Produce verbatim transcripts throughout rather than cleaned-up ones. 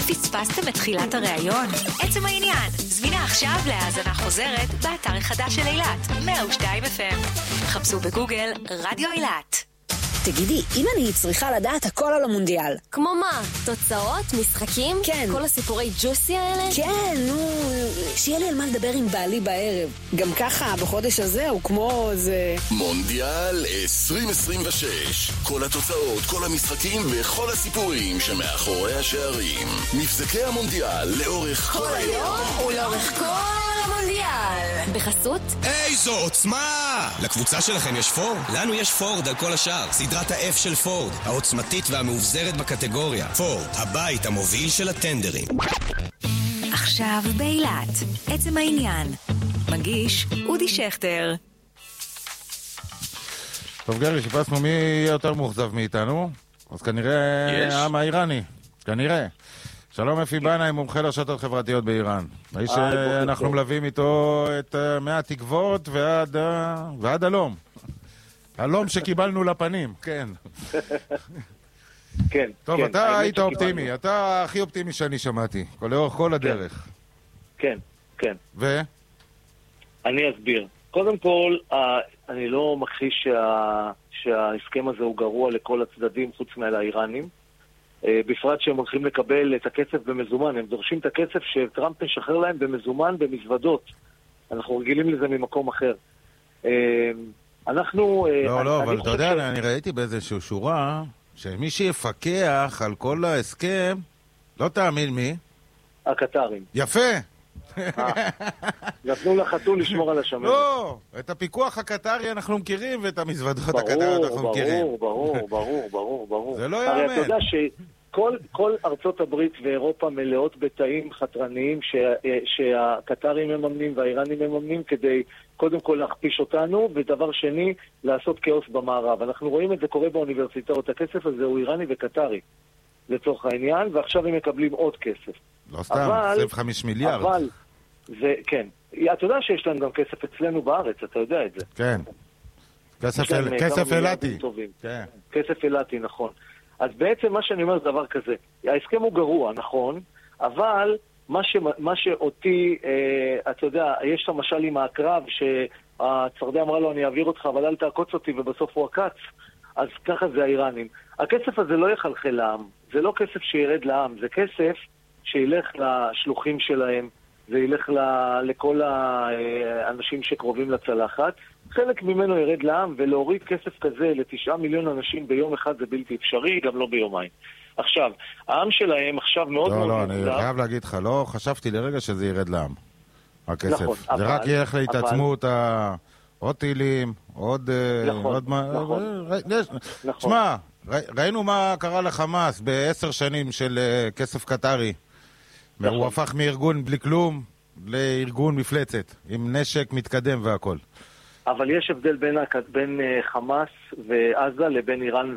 פספסתם את תחילת הראיון? עצם העניין, זמינה עכשיו להאזנה חוזרת באתר החדש של אילת, מאה ושתיים אף אם. חפשו בגוגל רדיו אילת. תגידי, אם אני צריכה לדעת הכל על המונדיאל. כמו מה? תוצאות? משחקים? כן. כל הסיפורי ג'וסי האלה? כן, נו, שיהיה לי על מה לדבר עם בעלי בערב. גם ככה, בחודש הזה הוא כמו זה... מונדיאל עשרים עשרים ושש. כל התוצאות, כל המשחקים וכל הסיפורים שמאחורי השערים. מבזקי המונדיאל לאורך כל היום ולאורך כל המונדיאל. בחסות? איזו עוצמה! לקבוצה שלכם יש פורד? לנו יש פורד על כל השאר. סדרת ה-F של פורד, העוצמתית והמאובזרת בקטגוריה. פורד, הבית המוביל של הטנדרים. עכשיו באילת, עצם העניין. מגיש אודי שכטר. טוב גרי, שיפסנו מי יהיה יותר מאוכזב מאיתנו. אז כנראה העם האיראני. כנראה. שלום אפי בנאי, מומחה לרשתות חברתיות באיראן. האיש שאנחנו מלווים איתו את מהתקוות ועד, ועד הלום. הלום שקיבלנו לפנים, כן. כן. טוב, אתה היית אופטימי, אתה הכי אופטימי שאני שמעתי, לאורך כל הדרך. כן, כן. ו? אני אסביר. קודם כל, אני לא מכחיש שההסכם הזה הוא גרוע לכל הצדדים חוץ מעל האיראנים. בפרט שהם הולכים לקבל את הכסף במזומן, הם דורשים את הכסף שטראמפ משחרר להם במזומן במזוודות. אנחנו רגילים לזה ממקום אחר. אנחנו... לא, לא, אבל אתה יודע, אני ראיתי באיזושהי שורה שמי שיפקח על כל ההסכם, לא תאמין מי? הקטרים. יפה! נתנו לחתול לשמור על השמנת. לא, את הפיקוח הקטרי אנחנו מכירים ואת המזוודות הקטריות אנחנו מכירים. ברור, ברור, ברור, ברור, ברור. זה לא יאמן. הרי אתה יודע שכל ארצות הברית ואירופה מלאות בתאים חתרניים שהקטרים מממנים והאיראנים מממנים כדי קודם כל להכפיש אותנו, ודבר שני, לעשות כאוס במערב. אנחנו רואים את זה קורה באוניברסיטאות. הכסף הזה הוא איראני וקטרי לצורך העניין, ועכשיו הם מקבלים עוד כסף. לא סתם, עשרים וחמישה מיליארד. אבל, זה, כן. אתה יודע שיש להם גם כסף אצלנו בארץ, אתה יודע את זה. כן. כסף, אל, כסף אלתי. כן. כסף אלתי, נכון. אז בעצם מה שאני אומר זה דבר כזה. ההסכם הוא גרוע, נכון, אבל מה, ש, מה שאותי, אה, אתה יודע, יש את המשל עם הקרב, שהצרדה אמרה לו, אני אעביר אותך, אבל אל תעקוץ אותי, ובסוף הוא עקץ. אז ככה זה האיראנים. הכסף הזה לא יחלחל לעם. זה לא כסף שירד לעם, זה כסף שילך לשלוחים שלהם, זה ילך לכל האנשים שקרובים לצלחת. חלק ממנו ירד לעם, ולהוריד כסף כזה לתשעה מיליון אנשים ביום אחד זה בלתי אפשרי, גם לא ביומיים. עכשיו, העם שלהם עכשיו מאוד מאוד... לא, לא, אני חייב להגיד לך, לא חשבתי לרגע שזה ירד לעם, הכסף. נכון, זה רק ילך להתעצמות עוד טילים, עוד... נכון, נכון. תשמע, ראינו מה קרה לחמאס בעשר שנים של כסף קטרי. הוא הפך מארגון בלי כלום לארגון מפלצת, עם נשק מתקדם והכל. אבל יש הבדל בין, בין חמאס ועזה לבין איראן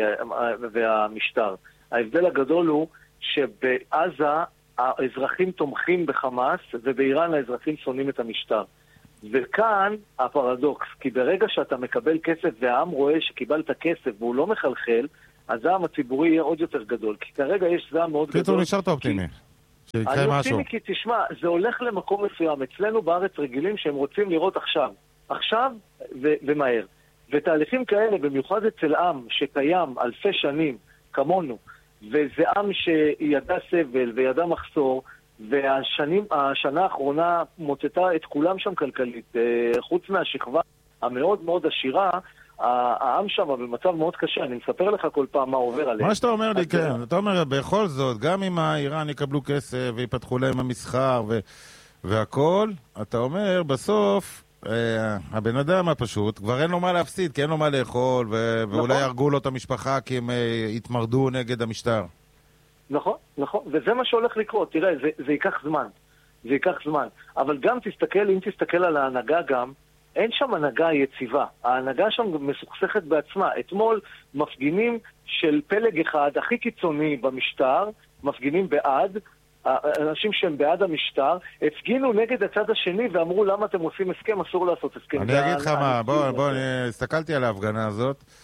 והמשטר. ההבדל הגדול הוא שבעזה האזרחים תומכים בחמאס, ובאיראן האזרחים שונאים את המשטר. וכאן הפרדוקס, כי ברגע שאתה מקבל כסף והעם רואה שקיבלת כסף והוא לא מחלחל, הזעם הציבורי יהיה עוד יותר גדול, כי כרגע יש זעם מאוד גדול. פתאום נשארת אופטימי. אני אופטימי כי תשמע, זה הולך למקום מסוים. אצלנו בארץ רגילים שהם רוצים לראות עכשיו. עכשיו ו- ומהר. ותהליכים כאלה, במיוחד אצל עם שקיים אלפי שנים, כמונו, וזה עם שידע סבל וידע מחסור, והשנים, השנה האחרונה מוצאתה את כולם שם כלכלית. חוץ מהשכבה המאוד מאוד עשירה, העם שם במצב מאוד קשה. אני מספר לך כל פעם מה עובר עליהם. מה שאתה אומר לי, כן. אתה אומר, בכל זאת, גם אם האיראן יקבלו כסף ויפתחו להם המסחר והכל, אתה אומר, בסוף, הבן אדם הפשוט, כבר אין לו מה להפסיד, כי אין לו מה לאכול, ואולי ירגו לו את המשפחה כי הם יתמרדו נגד המשטר. נכון, נכון, וזה מה שהולך לקרות. תראה, זה, זה ייקח זמן. זה ייקח זמן. אבל גם תסתכל, אם תסתכל על ההנהגה גם, אין שם הנהגה יציבה. ההנהגה שם מסוכסכת בעצמה. אתמול מפגינים של פלג אחד, הכי קיצוני במשטר, מפגינים בעד, אנשים שהם בעד המשטר, הפגינו נגד הצד השני ואמרו למה אתם עושים הסכם, אסור לעשות הסכם. אני אגיד לך מה, בוא, בוא, הסתכלתי על ההפגנה הזאת,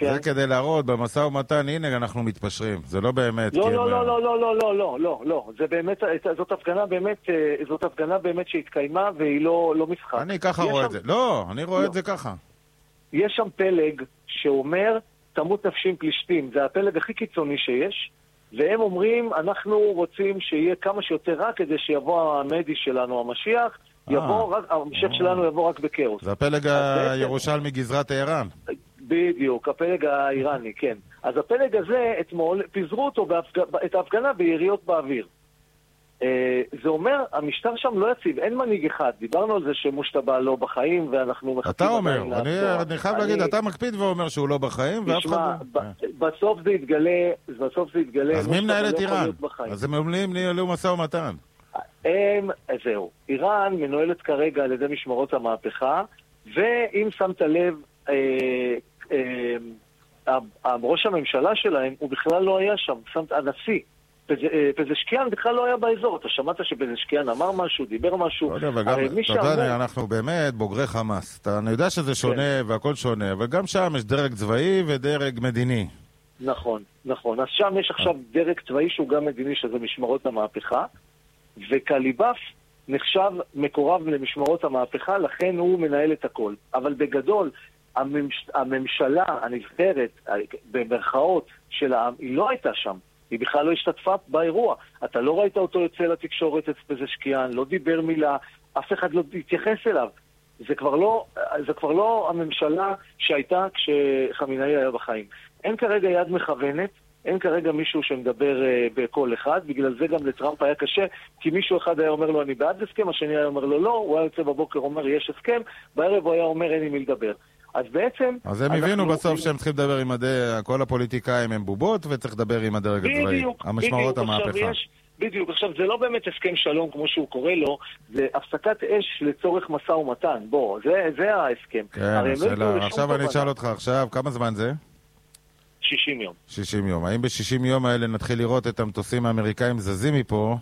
זה כדי להראות, במשא ומתן, הנה אנחנו מתפשרים. זה לא באמת... לא, לא, לא, לא, לא, לא, לא, לא, לא, לא. זה באמת, זאת הפגנה באמת, זאת הפגנה באמת שהתקיימה, והיא לא, לא משחק. אני ככה רואה את זה. לא, אני רואה את זה ככה. יש שם פלג שאומר, תמות נפשים פלישתים. זה הפלג הכי קיצוני שיש, והם אומרים, אנחנו רוצים שיהיה כמה שיותר רע, כדי שיבוא המדי שלנו, המשיח, יבוא רק, המשיח שלנו יבוא רק בקאוס. זה הפלג הירושלמי גזרת איראן. בדיוק, הפלג האיראני, כן. אז הפלג הזה, אתמול, פיזרו אותו את ההפגנה ביריות באוויר. זה אומר, המשטר שם לא יציב, אין מנהיג אחד. דיברנו על זה שמושתבא לא בחיים, ואנחנו מחכים... אתה אומר, אני חייב להגיד, אתה מקפיד ואומר שהוא לא בחיים, ואף אחד... בסוף זה יתגלה, בסוף זה יתגלה... אז מי מנהל את איראן? אז הם אומרים, ניהלו משא ומתן. הם, זהו, איראן מנוהלת כרגע על ידי משמרות המהפכה, ואם שמת לב, ראש הממשלה שלהם, הוא בכלל לא היה שם, הנשיא. פזשקיאן בכלל לא היה באזור. אתה שמעת שפזשקיאן אמר משהו, דיבר משהו? לא יודע, אבל גם, אתה יודע, אנחנו באמת בוגרי חמאס. אתה יודע שזה שונה והכל שונה, אבל גם שם יש דרג צבאי ודרג מדיני. נכון, נכון. אז שם יש עכשיו דרג צבאי שהוא גם מדיני, שזה משמרות המהפכה, וקליבאף נחשב מקורב למשמרות המהפכה, לכן הוא מנהל את הכל. אבל בגדול, הממש... הממשלה הנבחרת, במרכאות של העם, היא לא הייתה שם. היא בכלל לא השתתפה באירוע. אתה לא ראית אותו יוצא לתקשורת את פזשקיאן, לא דיבר מילה, אף אחד לא התייחס אליו. זה כבר לא, זה כבר לא הממשלה שהייתה כשחמינאי היה בחיים. אין כרגע יד מכוונת, אין כרגע מישהו שמדבר uh, בכל אחד, בגלל זה גם לטראמפ היה קשה, כי מישהו אחד היה אומר לו אני בעד הסכם, השני היה אומר לו לא, הוא היה יוצא בבוקר אומר יש הסכם, בערב הוא היה אומר אין עם מי לדבר. אז בעצם... אז הם הבינו בסוף שהם צריכים לדבר עם הדרג, כל הפוליטיקאים הם בובות, וצריך לדבר עם הדרג הצבאי. המשמרות המהפכה. בדיוק, עכשיו זה לא באמת הסכם שלום כמו שהוא קורא לו, זה הפסקת אש לצורך משא ומתן. בוא, זה, זה ההסכם. כן, שאלה. עכשיו אני אשאל אותך עכשיו, כמה זמן זה? שישים יום. שישים יום. האם ב-שישים יום האלה נתחיל לראות את המטוסים האמריקאים זזים מפה,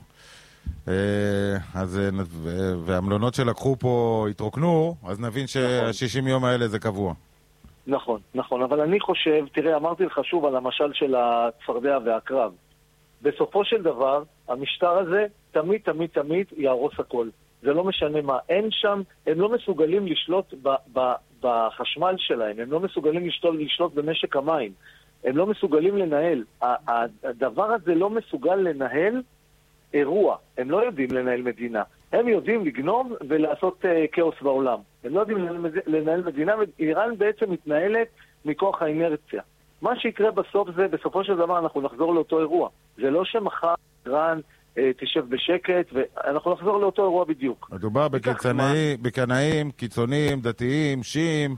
אז, והמלונות שלקחו פה התרוקנו, אז נבין ש-שישים יום האלה זה קבוע. נכון, נכון, אבל אני חושב, תראה, אמרתי לך שוב על המשל של הצפרדע והקרב. בסופו של דבר, המשטר הזה תמיד, תמיד, תמיד יהרוס הכל. זה לא משנה מה. אין שם, הם לא מסוגלים לשלוט ב, ב, בחשמל שלהם, הם לא מסוגלים לשלוט, לשלוט במשק המים, הם לא מסוגלים לנהל. הדבר הזה לא מסוגל לנהל אירוע. הם לא יודעים לנהל מדינה. הם יודעים לגנוב ולעשות uh, כאוס בעולם. הם לא יודעים לנהל, לנהל מדינה. איראן בעצם מתנהלת מכוח האינרציה. מה שיקרה בסוף זה, בסופו של דבר אנחנו נחזור לאותו אירוע. זה לא שמחר איראן uh, תשב בשקט, ואנחנו נחזור לאותו אירוע בדיוק. מדובר בקנאים, קיצוניים, דתיים, שיעים,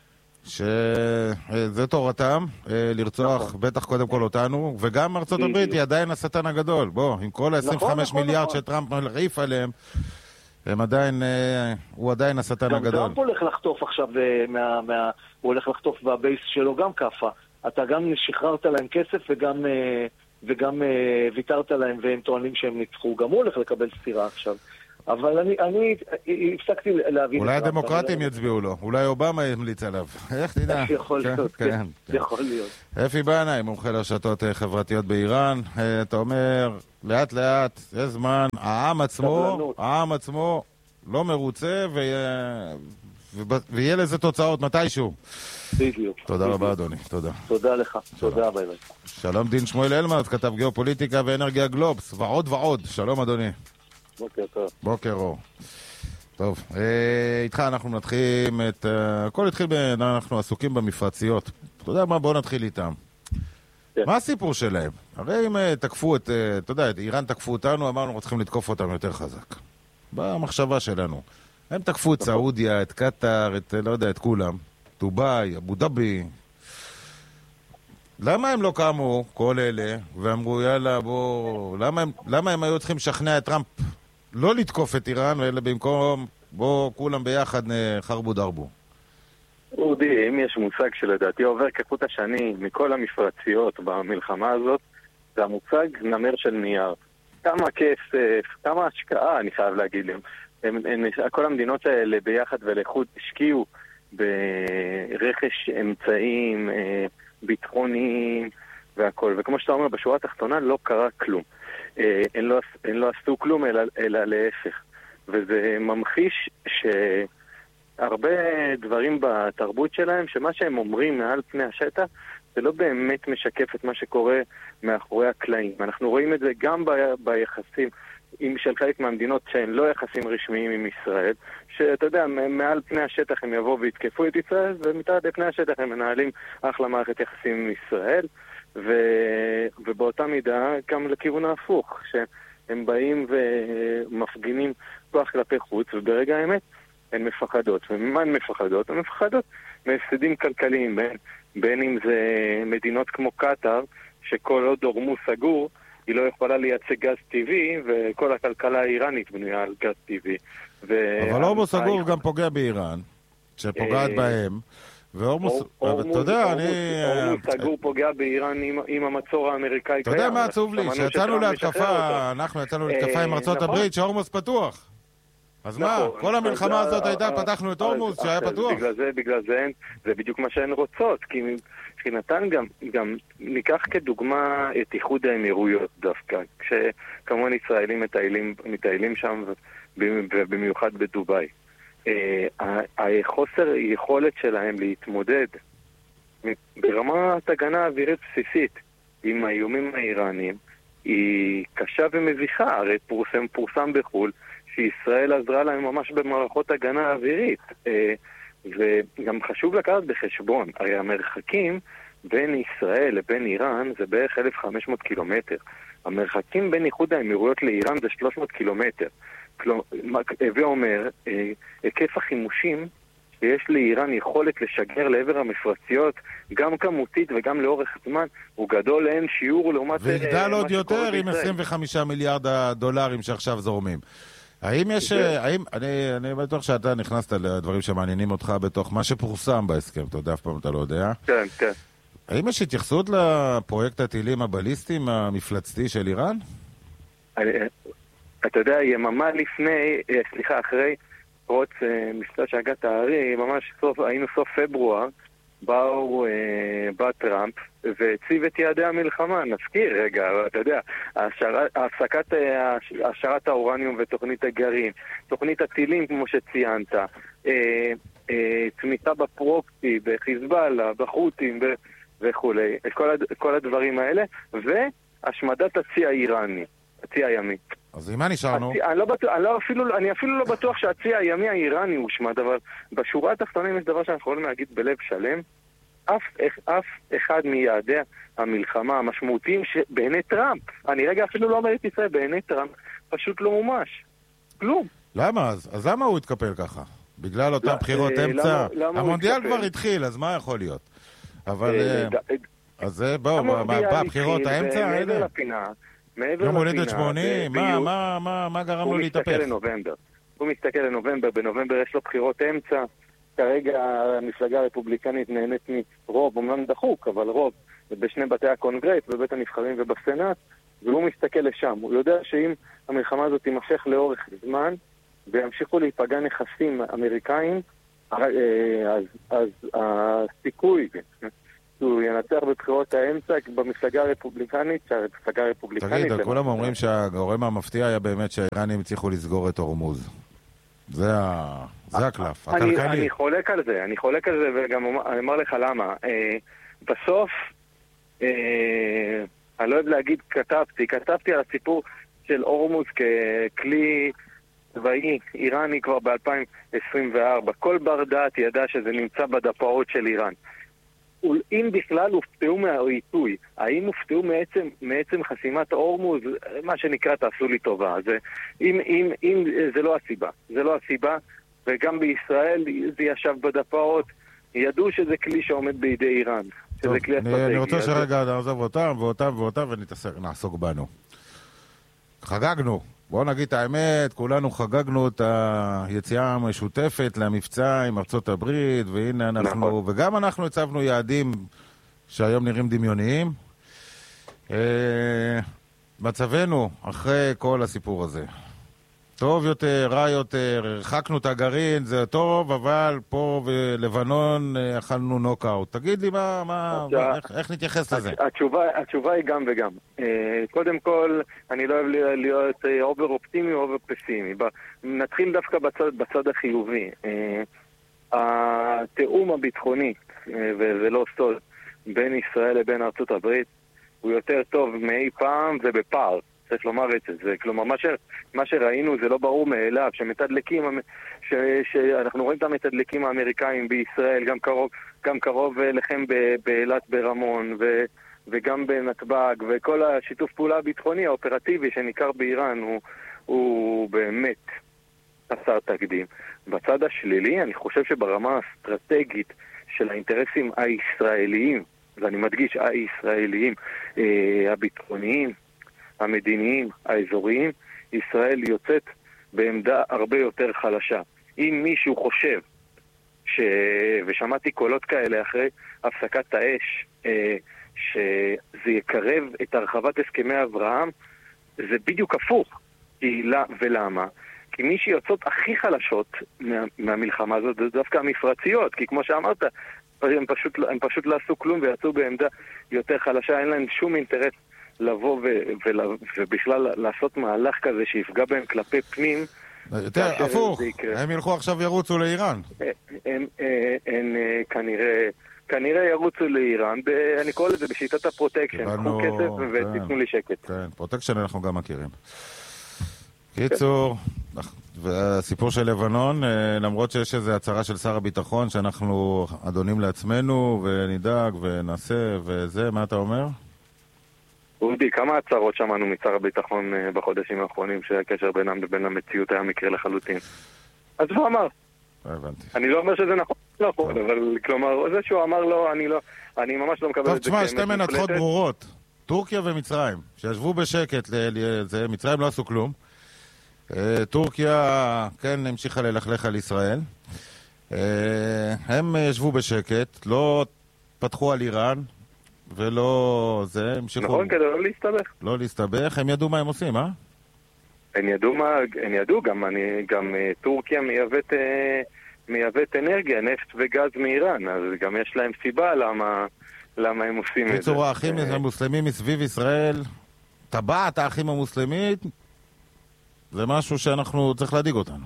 שזה תורתם, לרצוח בטח קודם כל אותנו, וגם ארצות הברית היא עדיין השטן הגדול. בוא, עם כל ה-עשרים וחמישה מיליארד שטראמפ מלריף עליהם, הם עדיין, הוא עדיין השטן הגדול. גם טראמפ הולך לחטוף עכשיו, הוא הולך לחטוף בבייס שלו גם כפה. אתה גם שחררת להם כסף וגם, וגם ויתרת להם, והם טוענים שהם ניצחו. גם הוא הולך לקבל סתירה עכשיו. אבל אני, אני הפסקתי להבין... אולי הדמוקרטים יצביעו לו, אולי אובמה ימליץ עליו. איך תדע? יכול להיות, כן. יכול להיות. אפי בנאי, מומחה לרשתות חברתיות באיראן, אתה אומר, לאט לאט, יש זמן, העם עצמו, העם עצמו לא מרוצה, ויהיה לזה תוצאות מתישהו. בדיוק. תודה רבה, אדוני, תודה. תודה לך, תודה, ביי ביי. שלום דין שמואל אלמרט, כתב גיאופוליטיקה ואנרגיה גלובס, ועוד ועוד, שלום אדוני. בוקר טוב. בוקר אור. טוב, אה, איתך אנחנו נתחיל את... אה, הכל התחיל, ב... אנחנו עסוקים במפרציות. אתה יודע מה? בואו נתחיל איתם. כן. מה הסיפור שלהם? הרי אם אה, תקפו את... אה, אתה יודע, איראן תקפו אותנו, אמרנו, אנחנו צריכים לתקוף אותם יותר חזק. במחשבה שלנו. הם תקפו את סעודיה, את קטר, את, לא יודע, את כולם. דובאי, אבו דאבי. למה הם לא קמו, כל אלה, ואמרו, יאללה, בוא... למה הם, למה הם היו צריכים לשכנע את טראמפ לא לתקוף את איראן, אלא במקום, בוא, כולם ביחד חרבו דרבו? אודי, אם יש מושג שלדעתי עובר כחוט השני מכל המפרציות במלחמה הזאת, זה המושג נמר של נייר. כמה כסף, כמה השקעה, אני חייב להגיד להם. הם, הם, כל המדינות האלה ביחד ולחוד השקיעו ברכש אמצעים, ביטחוניים והכל. וכמו שאתה אומר, בשורה התחתונה לא קרה כלום. אה, הם, לא, הם לא עשו כלום, אלא, אלא להפך. וזה ממחיש שהרבה דברים בתרבות שלהם, שמה שהם אומרים מעל פני השטח, זה לא באמת משקף את מה שקורה מאחורי הקלעים. אנחנו רואים את זה גם ב, ביחסים עם של חלק מהמדינות שהן לא יחסים רשמיים עם ישראל, שאתה יודע, מעל פני השטח הם יבואו ויתקפו את ישראל, ומתחת לפני השטח הם מנהלים אחלה מערכת יחסים עם ישראל, ו... ובאותה מידה גם לכיוון ההפוך, שהם באים ומפגינים כוח כלפי חוץ, וברגע האמת הן מפחדות. וממה הן מפחדות? הן מפחדות מהפסדים כלכליים, בין, בין אם זה מדינות כמו קטר, שכל עוד הורמוז סגור, היא לא יכולה לייצא גז טבעי, וכל הכלכלה האיראנית בנויה על גז טבעי. אבל הורמוז סגור גם פוגע באיראן, שפוגעת בהם. והורמוז, אתה יודע, אני... הורמוז סגור פוגע באיראן עם המצור האמריקאי. אתה יודע מה עצוב לי? שיצאנו להתקפה, אנחנו יצאנו להתקפה עם ארצות הברית, שהורמוז פתוח. אז מה? כל המלחמה הזאת הייתה, פתחנו את הורמוז שהיה פתוח. בגלל זה, בגלל זה, זה בדיוק מה שהן רוצות, כי מבחינתן גם, גם ניקח כדוגמה את איחוד האמירויות דווקא, כשכמובן ישראלים מטיילים, מטיילים שם, ובמיוחד בדוביי. החוסר יכולת שלהם להתמודד ברמת הגנה אווירית בסיסית עם האיומים האיראנים היא קשה ומביכה. הרי פורסם, פורסם בחול שישראל עזרה להם ממש במערכות הגנה אווירית, וגם חשוב לקחת בחשבון, הרי המרחקים בין ישראל לבין איראן זה בערך אלף וחמש מאות קילומטר. המרחקים בין איחוד האמירויות לאיראן זה שלוש מאות קילומטר. ואומר, היקף החימושים שיש לאיראן יכולת לשגר לעבר המפרציות, גם כמותית וגם לאורך זמן, הוא גדול לאין שיעור לעומת... ויגדל עוד יותר עם עשרים וחמישה מיליארד הדולרים שעכשיו זורמים. האם יש... האם, אני, אני בטוח שאתה נכנסת לדברים שמעניינים אותך בתוך מה שפורסם בהסכם, אתה יודע, אף פעם אתה לא יודע. כן, כן. האם יש התייחסות לפרויקט הטילים הבליסטיים המפלצתי של איראן? אני... אתה יודע, יממה לפני, סליחה, אחרי פרוץ מבצע שהגת הארי, ממש סוף, היינו סוף פברואר, באו, בא טראמפ והציב את יעדי המלחמה. נזכיר רגע, אתה יודע, הפסקת השערת האורניום ותוכנית הגרעין, תוכנית הטילים כמו שציינת, תמיכה בפרוקסי, בחיזבאללה, בחות'ים וכו', כל הדברים האלה, והשמדת הצי האיראני, הצי הימי. אז עם מה נשארנו? אני, לא בטוח, אני, לא אפילו, אני אפילו לא בטוח שהצי הימי האיראני הושמד, אבל בשורה התחתונה יש דבר שאנחנו יכולים להגיד בלב שלם, אף, אף אחד מיעדי המלחמה המשמעותיים שבעיני טראמפ, אני רגע אפילו לא אומר את ישראל, בעיני טראמפ פשוט לא מומש. כלום. למה? אז, אז למה הוא התקפל ככה? בגלל אותם לא, בחירות אה, אמצע? למה, למה המונדיאל כבר התחיל, אז מה יכול להיות? אבל... אה, אה, אז בואו, בבחירות האמצע האלה? מעבר לפינה... יום הולדת שמונים, מה, מה, מה, מה גרם לו להתהפך? הוא מסתכל לנובמבר. הוא מסתכל לנובמבר, בנובמבר יש לו בחירות אמצע. כרגע המפלגה הרפובליקנית נהנית מרוב, אומנם דחוק, אבל רוב, בשני בתי הקונגרס, בבית הנבחרים ובסנאט, והוא מסתכל לשם. הוא יודע שאם המלחמה הזאת תימשך לאורך זמן, וימשיכו להיפגע נכסים אמריקאים, אז, אז הסיכוי... הוא ינצח בבחירות האמצע במפלגה הרפובליקנית, שהמפלגה הרפובליקנית... תגיד, כולם אומרים שהגורם המפתיע היה באמת שהאיראנים הצליחו לסגור את הורמוז. זה הקלף, הכלכלי. אני חולק על זה, אני חולק על זה, וגם אני אומר לך למה. בסוף, אני לא אוהב להגיד כתבתי, כתבתי על הסיפור של הורמוז ככלי צבאי איראני כבר ב-אלפיים עשרים וארבע. כל בר דעת ידע שזה נמצא בדפאות של איראן. אם בכלל הופתעו מהעיתוי, האם הופתעו מעצם, מעצם חסימת הורמוז, מה שנקרא תעשו לי טובה. זה, אם, אם, אם, זה לא הסיבה, זה לא הסיבה, וגם בישראל זה ישב בדפאות, ידעו שזה כלי שעומד בידי איראן. טוב, אני, אני רוצה שרגע נעזוב אותם ואותם ואותם ונעסוק בנו. חגגנו. בואו נגיד את האמת, כולנו חגגנו את היציאה המשותפת למבצע עם ארצות הברית, והנה אנחנו, נכון. וגם אנחנו הצבנו יעדים שהיום נראים דמיוניים. אה, מצבנו אחרי כל הסיפור הזה. טוב יותר, רע יותר, הרחקנו את הגרעין, זה טוב, אבל פה בלבנון אכלנו נוקאוט. תגיד לי מה, מה, מה, איך, איך נתייחס לזה? התשובה, התשובה היא גם וגם. קודם כל, אני לא אוהב להיות אובר אופטימי או אובר פסימי. נתחיל דווקא בצד, בצד החיובי. התאום הביטחוני, וזה לא סוד, בין ישראל לבין ארצות הברית, הוא יותר טוב מאי פעם ובפער. צריך לומר את זה. זה כלומר, מה, ש, מה שראינו זה לא ברור מאליו, שמתדלקים, ש, שאנחנו רואים את המתדלקים האמריקאים בישראל, גם קרוב, גם קרוב לכם באילת ברמון, ו, וגם בנתב"ג, וכל השיתוף פעולה הביטחוני האופרטיבי שניכר באיראן הוא, הוא באמת חסר תקדים. בצד השלילי, אני חושב שברמה האסטרטגית של האינטרסים הישראליים, ואני מדגיש הישראליים, אה, הביטחוניים, המדיניים, האזוריים, ישראל יוצאת בעמדה הרבה יותר חלשה. אם מישהו חושב, ש... ושמעתי קולות כאלה אחרי הפסקת האש, אה, שזה יקרב את הרחבת הסכמי אברהם, זה בדיוק הפוך. ולמה? כי מי שיוצאות הכי חלשות מה... מהמלחמה הזאת זה דווקא המפרציות, כי כמו שאמרת, הם פשוט, הם פשוט לא עשו כלום ויצאו בעמדה יותר חלשה, אין להם שום אינטרס לבוא ו- ו- ובכלל לעשות מהלך כזה שיפגע בהם כלפי פנים. יותר, הפוך, הם ילכו עכשיו ירוצו לאיראן. הם, הם כנראה, כנראה ירוצו לאיראן, אני קורא לזה בשיטת הפרוטקשן, קחו כסף ותיתנו לי שקט. כן, פרוטקשן אנחנו גם מכירים. קיצור, והסיפור של לבנון, למרות שיש איזו הצהרה של שר הביטחון שאנחנו אדונים לעצמנו ונדאג ונעשה וזה, מה אתה אומר? אודי, כמה הצהרות שמענו מצר הביטחון בחודשים האחרונים שהקשר בינם לבין המציאות היה מקרה לחלוטין? אז הוא אמר. הבנתי. אני לא אומר שזה נכון, לא נכון, אבל כלומר, זה שהוא אמר לו, אני לא, אני ממש לא מקבל את זה. טוב, תשמע, שתי מנצחות ברורות, טורקיה ומצרים, שישבו בשקט, מצרים לא עשו כלום. טורקיה, כן, המשיכה ללכלך על ישראל. הם ישבו בשקט, לא פתחו על איראן, ולא זה, המשיכו... נכון, כדי לא להסתבך. לא להסתבך, הם ידעו מה הם עושים, אה? הם ידעו מה, הם ידעו, גם, אני, גם טורקיה מייבאת, מייבאת אנרגיה, נפט וגז מאיראן, אז גם יש להם סיבה למה, למה הם עושים את זה. בצורה, האחים המוסלמים מסביב ישראל, טבעת האחים המוסלמית, זה משהו שאנחנו צריך להדיג אותנו.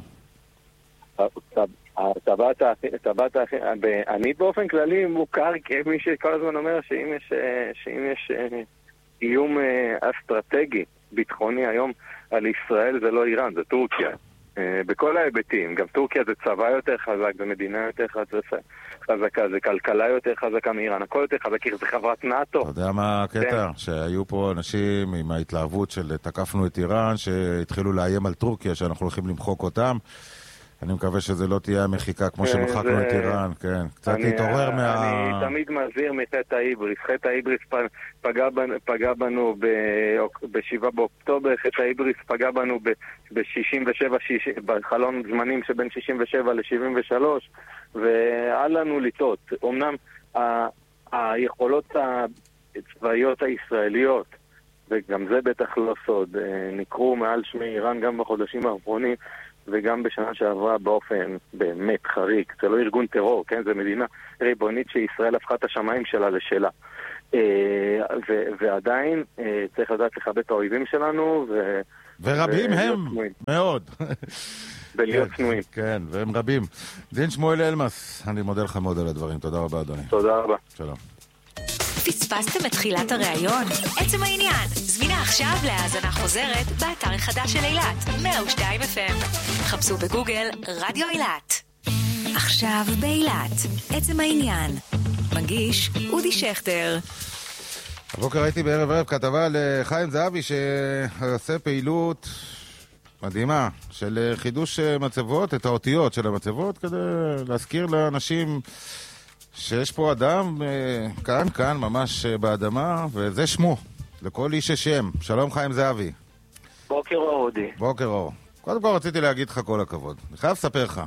טבעת האחים, אני באופן כללי מוכר כמי שכל הזמן אומר שאם יש, שאם יש איום אסטרטגי, ביטחוני היום על ישראל זה לא איראן, זה טורקיה. בכל ההיבטים, גם טורקיה זה צבא יותר חזק, זה מדינה יותר חזקה, זה כלכלה יותר חזקה מאיראן, הכל יותר חזק, זה חברת נאטו. אתה יודע מה הקטע? שהיו פה אנשים עם ההתלהבות של תקפנו את איראן, שהתחילו לאיים על טורקיה, שאנחנו הולכים למחוק אותם. אני מקווה שזה לא תהיה המחיקה כמו שמחקנו את איראן, כן. קצת להתעורר מה... אני תמיד מזהיר מחטא ההיבריס. חטא ההיבריס פגע בנו ב-שבעה באוקטובר, חטא ההיבריס פגע בנו ב-שישים ושבע, בחלון זמנים שבין שישים ושבע ל-שבעים ושלוש, ואל לנו לטעות. אמנם היכולות הצבאיות הישראליות, וגם זה בטח לא סוד, נקרו מעל שמי איראן גם בחודשים האחרונים, וגם בשנה שעברה באופן באמת חריג. זה לא ארגון טרור, כן? זה מדינה ריבונית שישראל הפכה את השמיים שלה לשלה. ו- ועדיין צריך לדעת לכבד את האויבים שלנו. ו- ורבים הם מאוד. ולהיות צנועים. כן, והם רבים. דין שמואל אלמס, אני מודה לך מאוד על הדברים. תודה רבה, אדוני. תודה רבה. שלום. פספסתם את תחילת הראיון? עצם העניין, זמינה עכשיו להאזנה חוזרת באתר החדש של אילת, מאה ושתיים אף אם. חפשו בגוגל רדיו אילת. עכשיו באילת, עצם העניין. מגיש אודי שכטר. הבוקר הייתי בערב ערב כתבה לחיים זהבי שעושה פעילות מדהימה של חידוש מצבות, את האותיות של המצבות, כדי להזכיר לאנשים שיש פה אדם כאן, כאן, ממש באדמה, וזה שמו, לכל איש השם. שלום חיים זהבי. בוקר אור, אודי. בוקר אור. קודם כל רציתי להגיד לך כל הכבוד. אני חייב לספר לך.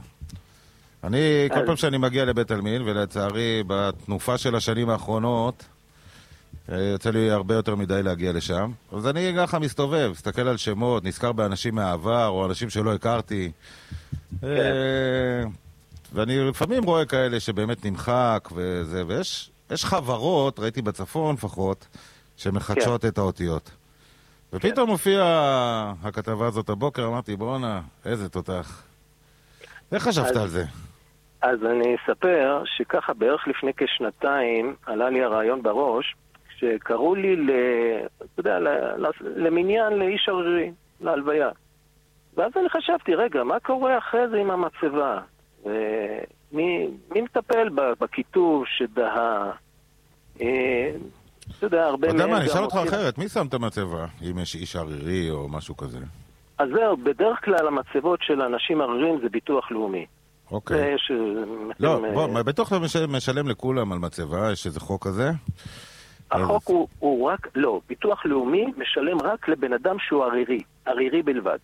אני, כל פעם שאני מגיע לבית אלמין, ולצערי בתנופה של השנים האחרונות, יוצא לי הרבה יותר מדי להגיע לשם. אז אני ככה מסתובב, מסתכל על שמות, נזכר באנשים מהעבר, או אנשים שלא הכרתי. ואני לפעמים רואה כאלה שבאמת נמחק וזה, ויש יש חברות, ראיתי בצפון לפחות, שמחדשות את האותיות. ופתאום הופיעה הכתבה הזאת הבוקר, אמרתי, בואנה, איזה תותח. איך חשבת על זה? אז אני אספר שככה בערך לפני כשנתיים עלה לי הרעיון בראש, שקראו לי ל... אתה יודע, למניין לאיש ערירי, להלוויה. ואז אני חשבתי, רגע, מה קורה אחרי זה עם המצבה? ומי מי מטפל בכיתוב שדהה? אתה יודע, הרבה... אתה יודע מה, אני אשאל אותך אחרת, מי שם את המצבה? אם יש איש ערירי או משהו כזה? אז זהו, בדרך כלל המצבות של אנשים עריריים זה ביטוח לאומי. אוקיי. לא, בוא, ביטוח לאומי משלם לכולם על מצבה, יש איזה חוק כזה? החוק הוא רק, לא, ביטוח לאומי משלם רק לבן אדם שהוא ערירי, ערירי בלבד.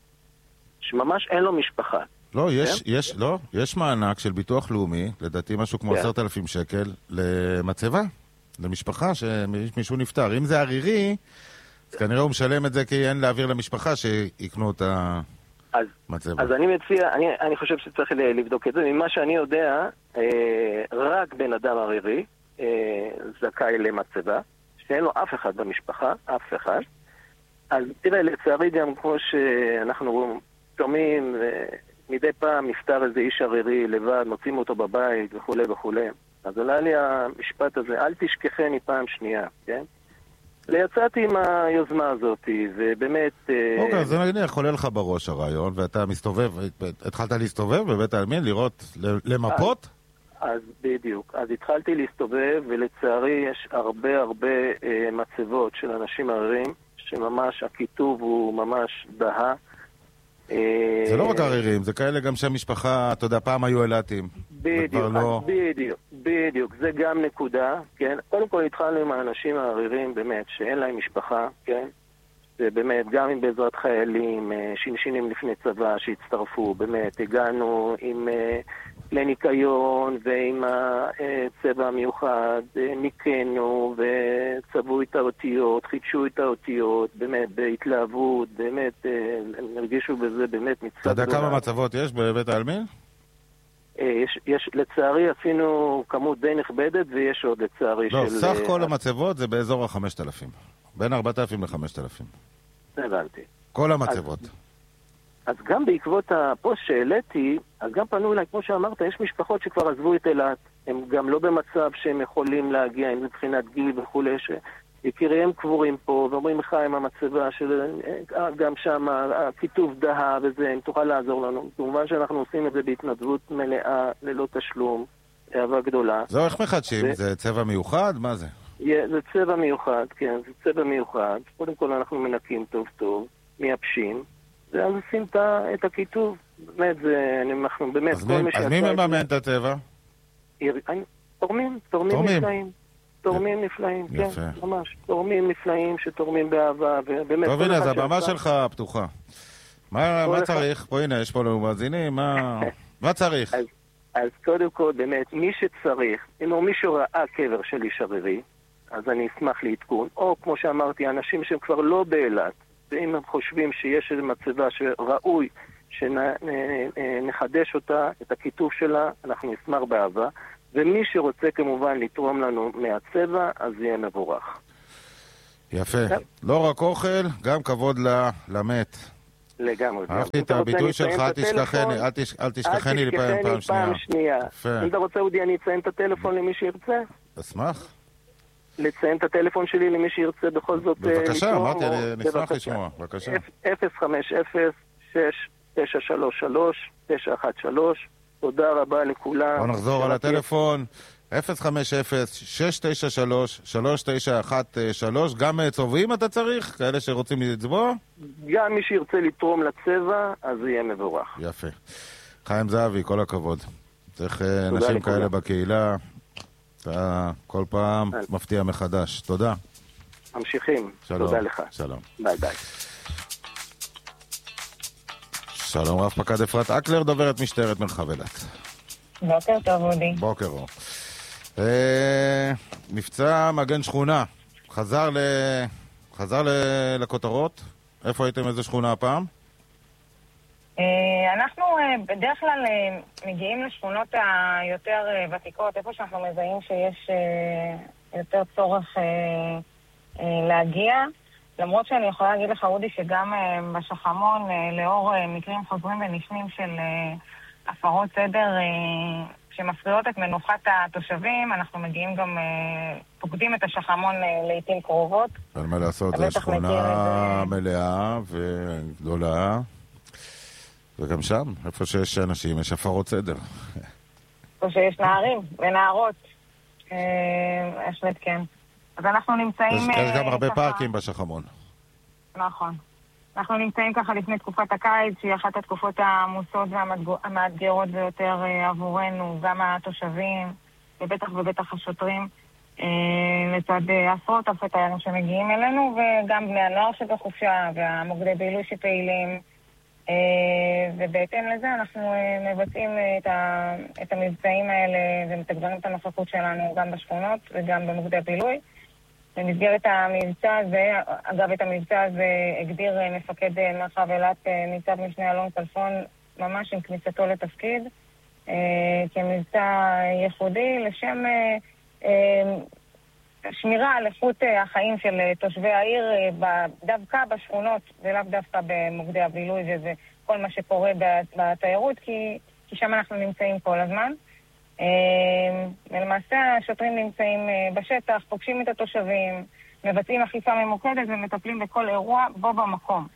שממש אין לו משפחה. לא, יש, יש, לא, יש מענק של ביטוח לאומי, לדעתי משהו כמו עשרת אלפים שקל, למצבה, למשפחה, שמישהו נפטר. אם זה ערירי, אז כנראה הוא משלם את זה כי אין להעביר למשפחה שיקנו את המצבה. אז אני מציע, אני, אני חושב שצריך לבדוק את זה. ממה שאני יודע, רק בן אדם ערירי זכאי למצבה, שאין לו אף אחד במשפחה, אף אחד. אז תראה, לצערי גם כמו שאנחנו שומעים, מדי פעם נפטר איזה איש ערירי לבד, מוצאים אותו בבית וכו' וכו'. אז עולה לי המשפט הזה, אל תשכחני פעם שנייה, כן? ויצאתי עם היוזמה הזאת, ובאמת... אוקיי, אז אני יכול לך בראש הרעיון, ואתה מסתובב, התחלת להסתובב בבית העלמין, לראות, למפות? אז בדיוק. אז התחלתי להסתובב, ולצערי יש הרבה הרבה מצבות של אנשים עריריים, שממש הכיתוב הוא ממש דהה. זה לא רק עריריים, זה כאלה גם שהמשפחה, אתה יודע, פעם היו אלעתים. בדיוק, לא... בדיוק, בדיוק, זה גם נקודה, כן? קודם כל התחלנו עם האנשים העריריים, באמת, שאין להם משפחה, כן? זה באמת, גם עם בעזרת חיילים, שינשינים לפני צבא שהצטרפו, באמת, הגענו עם לניקיון ועם הצבע המיוחד, ניקנו וצבעו את האותיות, חידשו את האותיות, באמת, בהתלהבות, באמת, הרגישו בזה באמת מצד... אתה יודע כמה מצבות יש בבית העלמין? יש, יש, לצערי עשינו כמות די נכבדת ויש עוד לצערי לא, של... לא, סך כל המצבות זה באזור ה-חמשת אלפים. בין ארבעת אלפים ל-חמשת אלפים. הבנתי. כל המצבות. אז, אז גם בעקבות הפוסט שהעליתי, אז גם פנו אליי, כמו שאמרת, יש משפחות שכבר עזבו את אילת. הם גם לא במצב שהם יכולים להגיע, אם מבחינת גיל וכו', שיקיריהם קבורים פה, ואומרים לך עם המצבה, שגם שם הכיתוב דהה וזה, אם תוכל לעזור לנו. כמובן שאנחנו עושים את זה בהתנדבות מלאה, ללא תשלום, אהבה גדולה. זהו, איך מחדשים? זה צבע מיוחד? מה זה? זה צבע מיוחד, כן, זה צבע מיוחד. קודם כל אנחנו מנקים טוב טוב, מייבשים, ואז עושים את הכיתוב. באמת, זה, אנחנו באמת, אז מי, אז מי מממן את הצבע? תורמים, תורמים נפלאים. תורמים נפלאים, כן, ממש. תורמים נפלאים שתורמים באהבה, ובאמת... טוב, הנה, אז הבמה שלך פתוחה. מה צריך? פה, הנה, יש פה לנו מאזינים, מה צריך? אז קודם כל, באמת, מי שצריך, אם מישהו ראה קבר של איש ערירי, אז אני אשמח לעדכון, או כמו שאמרתי, אנשים שהם כבר לא באילת, ואם הם חושבים שיש איזו מצבה שראוי שנחדש אותה, את הכיתוב שלה, אנחנו נשמח באהבה, ומי שרוצה כמובן לתרום לנו מהצבע, אז יהיה מבורך. יפה. לא רק אוכל, גם כבוד למת. לגמרי. אהבתי את הביטוי שלך, אל תשכחני לי פעם שנייה. אם אתה רוצה, אודי, אני אציין את הטלפון למי שירצה. אשמח. לציין את הטלפון שלי למי שירצה בכל זאת... בבקשה, אמרתי, נשמח לשמוע. בבקשה. אפס חמש אפס שש תשע שלוש שלוש תשע אחת שלוש. תודה רבה לכולם. בוא נחזור על הטלפון. אפס חמש אפס שש תשע שלוש שלוש תשע אחת שלוש. גם צובעים אתה צריך? כאלה שרוצים לצבוע? גם מי שירצה לתרום לצבע, אז יהיה מבורך. יפה. חיים זהבי, כל הכבוד. צריך אנשים כאלה בקהילה. אתה כל פעם מפתיע מחדש. תודה. ממשיכים. שלום. תודה לך. שלום. ביי ביי. שלום רב פקד אפרת אקלר, דוברת משטרת מרחב אילת. בוקר טוב, אודי. בוקר אור. אה, מבצע מגן שכונה. חזר ל... חזר ל... לכותרות? איפה הייתם, איזה שכונה הפעם? אנחנו בדרך כלל מגיעים לשכונות היותר ותיקות, איפה שאנחנו מזהים שיש יותר צורך להגיע. למרות שאני יכולה להגיד לך, אודי, שגם בשחמון, לאור מקרים חוזרים ונשנים של הפרות סדר שמפריעות את מנוחת התושבים, אנחנו מגיעים גם, פוקדים את השחמון לעתים קרובות. אין מה לעשות, זו שכונה מלאה וגדולה. וגם שם, איפה שיש אנשים, יש הפרות סדר. איפה שיש נערים ונערות. בהחלט כן. אז אנחנו נמצאים... יש גם הרבה פארקים בשחמון. נכון. אנחנו נמצאים ככה לפני תקופת הקיץ, שהיא אחת התקופות העמוסות והמאתגרות ביותר עבורנו, גם התושבים, ובטח ובטח השוטרים, לצד עשרות אלפי תיירים שמגיעים אלינו, וגם בני הנוער שבחופשה, והמוקדי בילוי שפעילים, ובהתאם לזה אנחנו מבצעים את המבצעים האלה ומתגברים את הנוכחות שלנו גם בשכונות וגם במוקדי בילוי. במסגרת המבצע הזה, אגב את המבצע הזה הגדיר מפקד מרחב אילת ניצב משנה אלון כלפון ממש עם כניסתו לתפקיד כמבצע ייחודי לשם שמירה על איכות החיים של תושבי העיר דווקא בשכונות ולאו דווקא במוקדי הבילוי וכל מה שקורה בתיירות כי, כי שם אנחנו נמצאים כל הזמן. ולמעשה השוטרים נמצאים בשטח, פוגשים את התושבים, מבצעים אכיפה ממוקדת ומטפלים בכל אירוע בו במקום.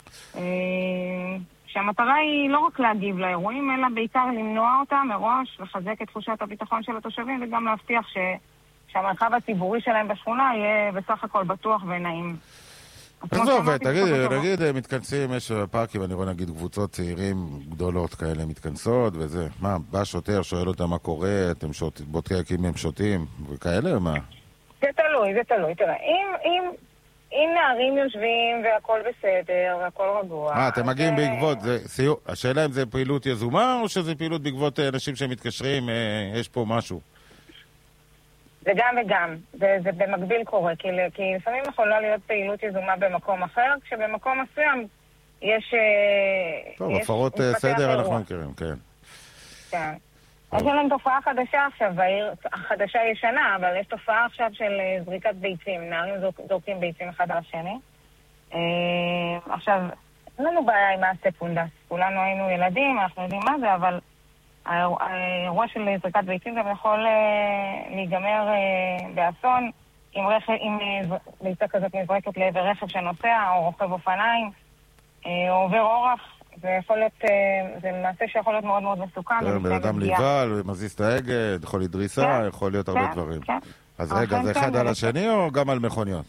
שהמטרה היא לא רק להגיב לאירועים, אלא בעיקר למנוע אותם מראש, לחזק את תחושת הביטחון של התושבים וגם להבטיח ש... שהמרחב הציבורי שלהם בשכונה יהיה בסך הכל בטוח ונעים. איך זה עובד? תגיד, נגיד מתכנסים, יש פארקים, אני רואה נגיד קבוצות צעירים גדולות כאלה מתכנסות וזה, מה, בא שוטר, שואל אותם מה קורה, אתם בודקים הם שותים וכאלה, מה? זה תלוי, זה תלוי, תראה, אם, אם, אם נערים יושבים והכל בסדר, והכל רגוע... אה, אתם מגיעים בעקבות, השאלה אם זה פעילות יזומה או שזה פעילות בעקבות אנשים שמתקשרים, יש פה משהו? זה גם וגם, זה, זה במקביל קורה, כי, כי לפעמים יכולה להיות פעילות יזומה במקום אחר, כשבמקום מסוים יש... טוב, יש הפרות סדר אנחנו מכירים, כן. כן. יש לנו תופעה חדשה עכשיו, החדשה ישנה, אבל יש תופעה עכשיו של זריקת ביצים, נערים זורקים ביצים אחד על השני. עכשיו, אין לנו בעיה עם מעשה פונדס, כולנו היינו ילדים, אנחנו יודעים מה זה, אבל... האירוע של זריקת ביצים גם יכול להיגמר באסון אם ביצה כזאת נזרקת לעבר רכב שנוסע או רוכב אופניים או עובר אורח. זה יכול להיות, זה מעשה שיכול להיות מאוד מאוד מסוכן. בן אדם ליבל, מזיז את ההגה, יכול להיות דריסה, יכול להיות הרבה דברים. אז רגע, זה אחד על השני או גם על מכוניות?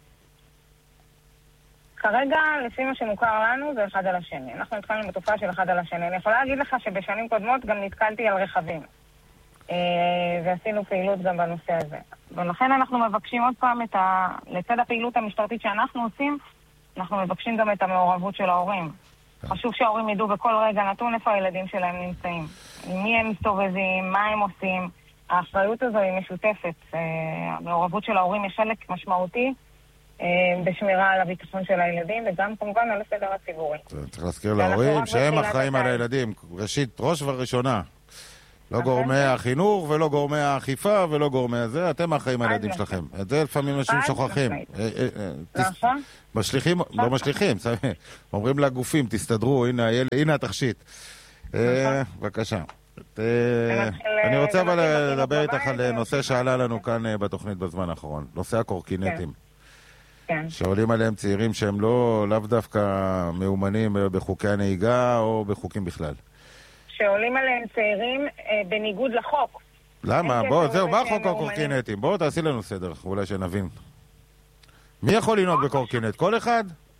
כרגע, לפי מה שמוכר לנו, זה אחד על השני. אנחנו התחלנו בתופעה של אחד על השני. אני יכולה להגיד לך שבשנים קודמות גם נתקלתי על רכבים. ועשינו פעילות גם בנושא הזה. ולכן אנחנו מבקשים עוד פעם את ה... לצד הפעילות המשטרתית שאנחנו עושים, אנחנו מבקשים גם את המעורבות של ההורים. חשוב שההורים ידעו בכל רגע נתון איפה הילדים שלהם נמצאים. עם מי הם מסתובבים, מה הם עושים. האחריות הזו היא משותפת. המעורבות של ההורים היא חלק משמעותי בשמירה על הביטחון של הילדים, וגם כמובן על הסדר הציבורי. צריך להזכיר להורים שהם אחראים על הילדים. ראשית, ראש וראשונה. לא גורמי החינוך ולא גורמי האכיפה ולא גורמי הזה, אתם אחראים על הילדים שלכם. את זה לפעמים אנשים שוכחים. משליחים, לא משליחים, אומרים לגופים, תסתדרו, הנה התכשיט. בבקשה. אני רוצה אבל לדבר איתך על נושא שעלה לנו כאן בתוכנית בזמן האחרון. נושא הקורקינטים. שעולים עליהם צעירים שהם לא לאו דווקא מאומנים בחוקי הנהיגה או בחוקים בכלל. שעולים עליהם צעירים בניגוד לחוק. למה? בואו, זהו, מה חוק הקורקינטים? בואו תעשי לנו סדר, אולי שנבין. מי יכול לנהוג בקורקינט? כל אחד?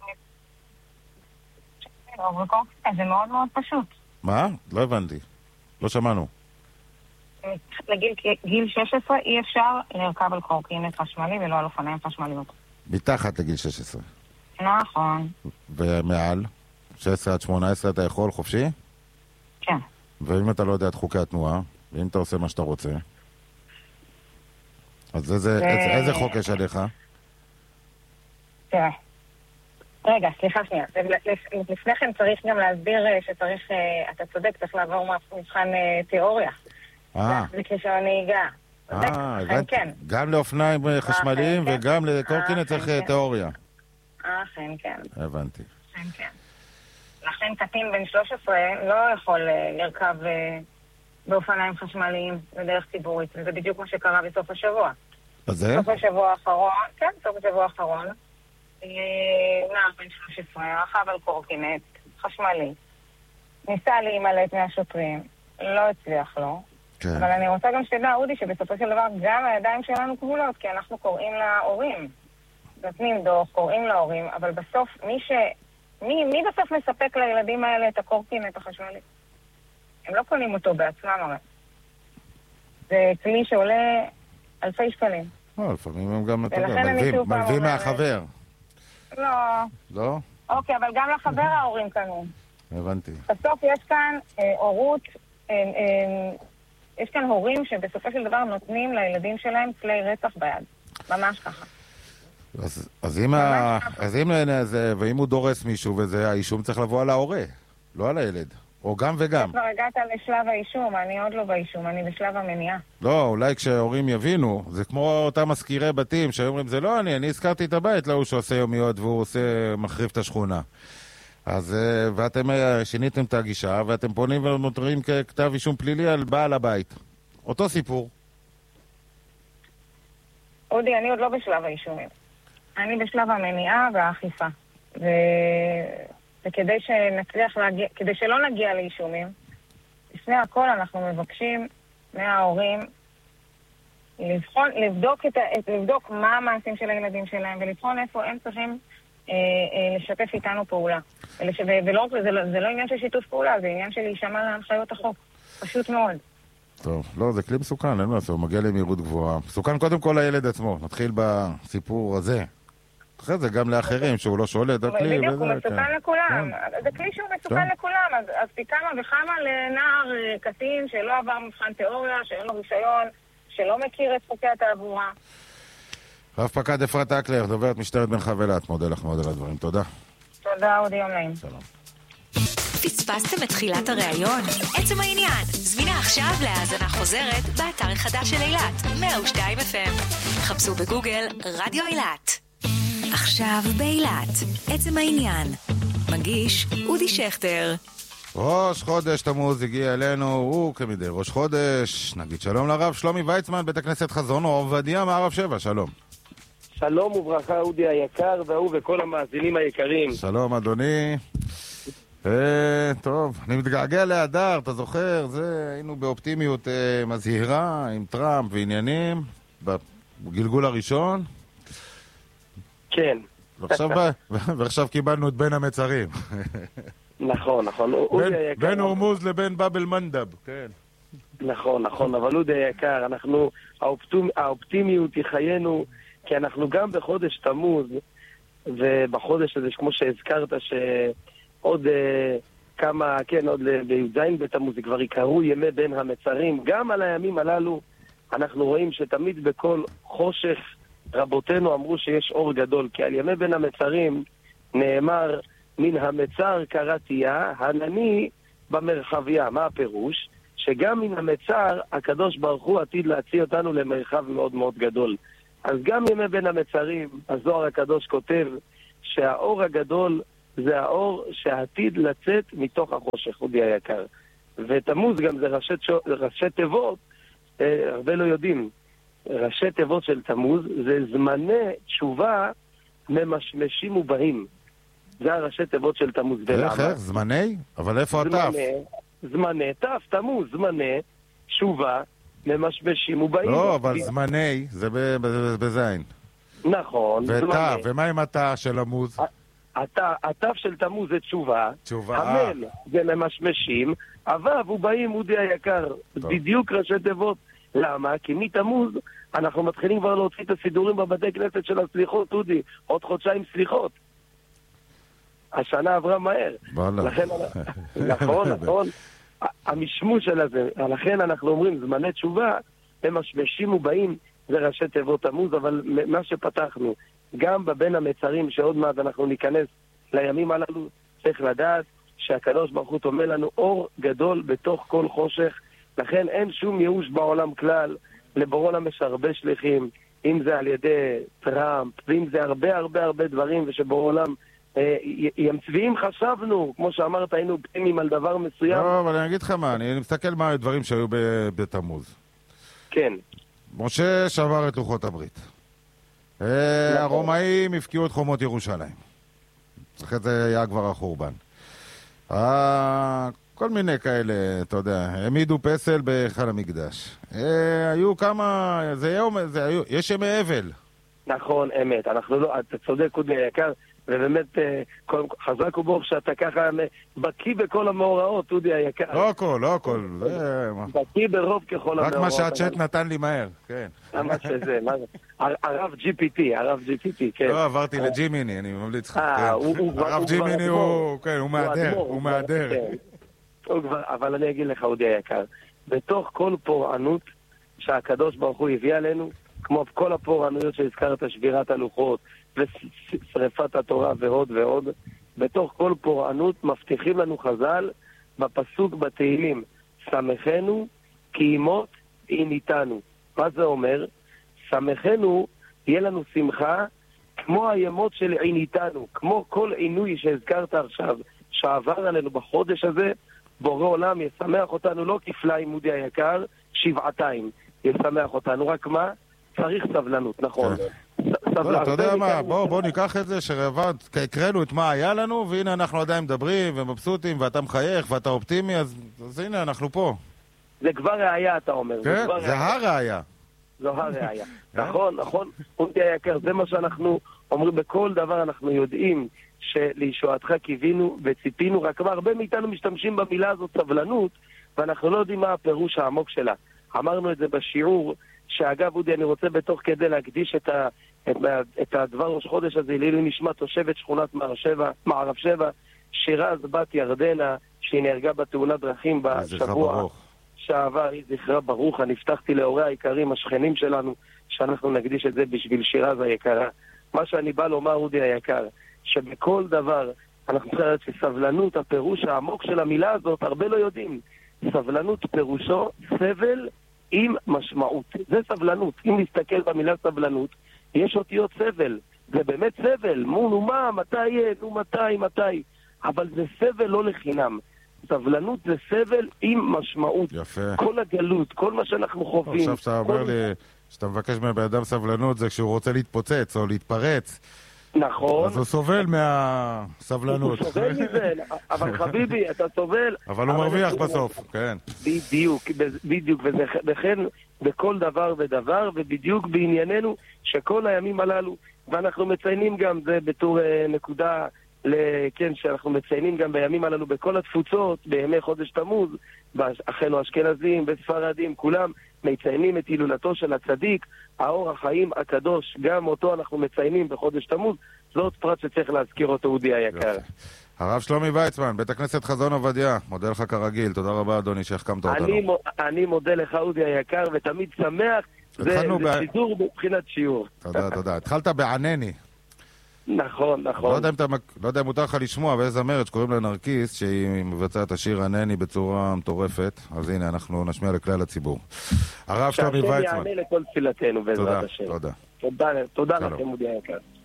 זה מאוד מאוד פשוט. מה? לא הבנתי. לא שמענו. לגיל שש עשרה אי אפשר לרכב על קורקינט חשמלי ולא על אופניים חשמליות. מתחת לגיל שש עשרה. נכון. ומעל? שש עשרה עד שמונה עשרה אתה יכול חופשי? כן. ואם אתה לא יודע את חוקי התנועה, ואם אתה עושה מה שאתה רוצה, אז איזה, ו... איזה חוק יש עליך? תראה. רגע, סליחה שנייה. לפני כן צריך גם להסביר שצריך, אתה צודק, צריך לעבור מבחן תיאוריה. אה. זה כשעון נהיגה. אה, הבנתי. גם לאופניים חשמליים וגם לקורקינט צריך תיאוריה. אה, כן, כן. הבנתי. כן, כן. לכן קטין בן שלוש עשרה לא יכול לרכב באופניים חשמליים בדרך ציבורית. וזה בדיוק מה שקרה בסוף השבוע. אז זה? בסוף השבוע האחרון, כן, בסוף השבוע האחרון. נער בן שלוש עשרה, רכב על קורקינט חשמלי. ניסה להימלט מהשוטרים. לא הצליח לו. כן. אבל אני רוצה גם שתדע, אודי, שבסופו של דבר גם הידיים שלנו כבולות, כי אנחנו קוראים להורים. נותנים דוח, קוראים להורים, אבל בסוף מי ש... מי, מי בסוף מספק לילדים האלה את הקורקינט החשמלי? הם לא קונים אותו בעצמם הרי. זה כלי שעולה אלפי שקלים. לא, לפעמים הם גם מלווים מהחבר. לא. לא? אוקיי, אבל גם לחבר ההורים קנו. הבנתי. בסוף יש כאן הורות, יש כאן הורים שבסופו של דבר נותנים לילדים שלהם כלי רצח ביד. ממש ככה. אז, אז אם, ה... אז אם זה, ואם הוא דורס מישהו וזה, האישום צריך לבוא על ההורה, לא על הילד. או גם וגם. כבר הגעת לשלב האישום, אני עוד לא באישום, אני בשלב המניעה. לא, אולי כשההורים יבינו, זה כמו אותם מזכירי בתים, שאומרים, זה לא אני, אני הזכרתי את הבית, לא הוא שעושה יומיות והוא עושה, מחריב את השכונה. אז, ואתם שיניתם את הגישה, ואתם פונים ומותרים ככתב אישום פלילי על בעל הבית. אותו סיפור. אודי, אני עוד לא בשלב האישומים. אני בשלב המניעה והאכיפה. ו... וכדי שנצליח להגיע, כדי שלא נגיע לאישומים, לפני הכל אנחנו מבקשים מההורים לבחון, לבדוק, את, לבדוק מה המעשים של הילדים שלהם, ולבחון איפה הם צריכים אה, אה, לשתף איתנו פעולה. ולש... ולא, זה, לא, זה לא עניין של שיתוף פעולה, זה עניין של להישמע להנחיות החוק. פשוט מאוד. טוב, לא, זה כלי מסוכן, אין מה לעשות, הוא מגיע למהירות גבוהה. מסוכן קודם כל לילד עצמו, נתחיל בסיפור הזה. אחרי זה גם לאחרים, שהוא לא שולט, הכלי... בדיוק, הוא מסוכן לכולם. זה כלי שהוא מסוכן לכולם, אז פי כמה וכמה לנער קטין שלא עבר מבחן תיאוריה, שאין לו רישיון, שלא מכיר את חוקי התעבורה. רב פקד אפרת אקלר, דוברת משטרת בן חבלת, מודה לך מאוד על הדברים. תודה. תודה, אודי, יום נעים. שלום. פספסתם את תחילת הראיון? עצם העניין, זמינה עכשיו להאזנה חוזרת באתר החדש של אילת, מאה ושתיים אף אם. חפשו בגוגל רדיו אילת. עכשיו באילת, עצם העניין. מגיש אודי שכטר. ראש חודש תמוז הגיע אלינו, הוא כמדי ראש חודש. נגיד שלום לרב שלומי ויצמן, בית הכנסת חזון עובדיה מערב שבע, שלום. שלום וברכה אודי היקר והוא וכל המאזינים היקרים. שלום אדוני. אה, טוב, אני מתגעגע לאדר, אתה זוכר? זה, היינו באופטימיות אה, מזהירה עם טראמפ ועניינים בגלגול הראשון. כן. ועכשיו, ועכשיו קיבלנו את בין המצרים. נכון, נכון. בין הורמוז לבין באבל מנדב, כן. נכון, נכון, אבל אודי היקר, אנחנו, האופטימיות היא חיינו, כי אנחנו גם בחודש תמוז, ובחודש הזה, כמו שהזכרת, שעוד כמה, כן, עוד בי"ז בתמוז, כבר יקראו ימי בין המצרים, גם על הימים הללו, אנחנו רואים שתמיד בכל חושך, רבותינו אמרו שיש אור גדול, כי על ימי בין המצרים נאמר, מן המצר קראתיה, הנני במרחביה. מה הפירוש? שגם מן המצר, הקדוש ברוך הוא עתיד להציע אותנו למרחב מאוד מאוד גדול. אז גם ימי בין המצרים, הזוהר הקדוש כותב שהאור הגדול זה האור שעתיד לצאת מתוך החושך, אודי היקר. ותמוז גם זה ראשי, ראשי תיבות, אה, הרבה לא יודעים. ראשי תיבות של תמוז זה זמני תשובה ממשמשים ובאים. זה הראשי תיבות של תמוז. איך, איך? זמני? אבל איפה התף? זמני, תף, תמוז, זמני, תשובה, ממשמשים ובאים. לא, אבל זמני, זה בזין. נכון, זמני. ותף, ומה עם התף של עמוז? התף של תמוז זה תשובה. תשובה. המל זה ממשמשים, אבב ובאים, אודי היקר. בדיוק ראשי תיבות. למה? כי מתמוז אנחנו מתחילים כבר להוציא את הסידורים בבתי כנסת של הסליחות, אודי. עוד חודשיים סליחות. השנה עברה מהר. לכן, נכון, נכון. המשמוש של זה, לכן אנחנו אומרים, זמני תשובה, הם משמשים ובאים, זה ראשי תיבות תמוז, אבל מה שפתחנו, גם בבין המצרים, שעוד מעט אנחנו ניכנס לימים הללו, צריך לדעת שהקדוש ברוך הוא אומר לנו אור גדול בתוך כל חושך, לכן אין שום ייאוש בעולם כלל, לבורא עולם יש הרבה שליחים, אם זה על ידי טראמפ, ואם זה הרבה הרבה הרבה דברים, ושבורא עולם אה, ימצביעים חשבנו, כמו שאמרת, היינו פנימים על דבר מסוים. לא, אבל אני אגיד לך מה, אני מסתכל מה הדברים שהיו בתמוז. כן. משה שבר את לוחות הברית. הרומאים הפקיעו את חומות ירושלים. אחרי זה היה כבר החורבן. כל מיני כאלה, אתה יודע, העמידו פסל בהיכל המקדש. היו כמה, זה יום, זה היו, יש ימי אבל. נכון, אמת. אנחנו לא, אתה צודק, אודי היקר, ובאמת חזק וברוך שאתה ככה בקיא בכל המאורעות, אודי היקר. לא הכל, לא הכל. בקיא ברוב ככל המאורעות. רק מה שהצ'אט נתן לי מהר, כן. מה שזה, מה זה? הרב ג'י פי טי, הרב ג'י פי טי, כן. לא, עברתי לג'ימיני, אני ממליץ לך. הרב ג'ימיני הוא, כן, הוא מהדר, הוא מהדר. אבל אני אגיד לך, אודי היקר, בתוך כל פורענות שהקדוש ברוך הוא הביא עלינו, כמו כל הפורענויות שהזכרת, שבירת הלוחות ושריפת התורה ועוד ועוד, בתוך כל פורענות מבטיחים לנו חז"ל בפסוק בתהילים, שמחנו כי ימות עיניתנו. מה זה אומר? שמחנו, יהיה לנו שמחה כמו הימות של עיניתנו, כמו כל עינוי שהזכרת עכשיו שעבר עלינו בחודש הזה, בורא עולם ישמח אותנו לא כפליים, אודי היקר, שבעתיים ישמח אותנו. רק מה? צריך סבלנות, נכון. אתה יודע מה, בוא ניקח את זה שרבד, הקראנו את מה היה לנו, והנה אנחנו עדיין מדברים ומבסוטים, ואתה מחייך ואתה אופטימי, אז הנה אנחנו פה. זה כבר ראיה, אתה אומר. כן, זה הראיה. זו הראיה. נכון, נכון. אודי היקר, זה מה שאנחנו אומרים, בכל דבר אנחנו יודעים שלישועתך קיווינו וציפינו, רק מה, הרבה מאיתנו משתמשים במילה הזאת סבלנות, ואנחנו לא יודעים מה הפירוש העמוק שלה. אמרנו את זה בשיעור, שאגב, אודי, אני רוצה בתוך כדי להקדיש את, ה, את, את הדבר ראש חודש הזה, לעילוי נשמת תושבת שכונת מערב שבע, שירז בת ירדנה, שהיא נהרגה בתאונת דרכים בשבוע שעבר, היא זכרה ברוך. אני הבטחתי להורי היקרים, השכנים שלנו, שאנחנו נקדיש את זה בשביל שירז היקרה. מה שאני בא לומר, אודי היקר, שבכל דבר אנחנו צריכים לדעת שסבלנות, הפירוש העמוק של המילה הזאת, הרבה לא יודעים. סבלנות פירושו סבל עם משמעות. זה סבלנות. אם נסתכל במילה סבלנות, יש אותיות סבל. זה באמת סבל. מו, נו מה, מתי יהיה, נו מתי, מתי. אבל זה סבל לא לחינם. סבלנות זה סבל עם משמעות. יפה. כל הגלות, כל מה שאנחנו חווים. עכשיו שאתה אומר לי, שאתה מבקש מהאדם סבלנות, זה כשהוא רוצה להתפוצץ או להתפרץ. נכון. אז הוא סובל מהסבלנות. הוא סובל מזה, אבל חביבי, אתה סובל. אבל הוא מרוויח בסוף, כן. בדיוק, בדיוק, וכן בכל דבר ודבר, ובדיוק בענייננו שכל הימים הללו, ואנחנו מציינים גם, זה בתור נקודה, כן, שאנחנו מציינים גם בימים הללו בכל התפוצות, בימי חודש תמוז, אחינו אשכנזים וספרדים, כולם מציינים את הילולתו של הצדיק, האור החיים הקדוש, גם אותו אנחנו מציינים בחודש תמוז. זאת פרט שצריך להזכיר אותו, אודי היקר. הרב שלומי ויצמן, בית הכנסת חזון עובדיה, מודה לך כרגיל, תודה רבה אדוני שהחכמת אותנו. אני, אני מודה לך, אודי היקר, ותמיד שמח, זה, זה ב... שידור מבחינת שיעור. תודה, תודה. התחלת בענני. נכון, נכון. לא יודע אם, אתה, לא יודע אם מותר לך לשמוע, ואיזה זמרת שקוראים לה נרקיס, שהיא מבצעת השיר ענני בצורה מטורפת, אז הנה, אנחנו נשמיע לכלל הציבור. הרב שלומי ויצמן. שהשם יענה לכל תפילתנו בעזרת השם. תודה, תודה. תודה לכם, אודי היקר.